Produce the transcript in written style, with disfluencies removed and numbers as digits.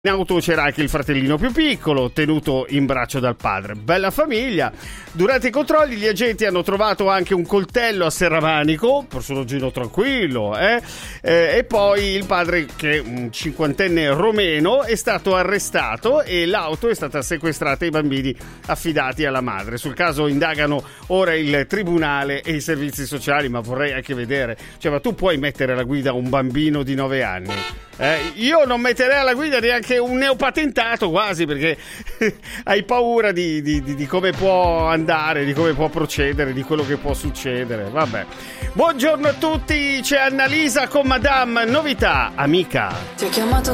In auto c'era anche il fratellino più piccolo, tenuto in braccio dal padre. Bella famiglia. Durante i controlli gli agenti hanno trovato anche un coltello a serramanico, personaggino tranquillo, e poi il padre, che è un cinquantenne romeno, è stato arrestato e l'auto è stata sequestrata e i bambini affidati alla madre. Sul caso indagano ora il tribunale e i servizi sociali, ma vorrei anche vedere, ma tu puoi mettere alla guida un bambino di 9 anni? Io non metterei alla guida neanche un neopatentato, quasi, perché hai paura di come può andare, di come può procedere, di quello che può succedere. Vabbè. Buongiorno a tutti, c'è Annalisa con Madame Novità, amica. Ti ho chiamato